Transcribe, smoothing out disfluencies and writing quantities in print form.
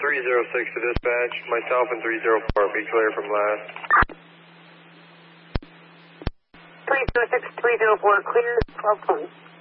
306 to dispatch. Myself and 304. Be clear from last. 306, 304, clear, 1220.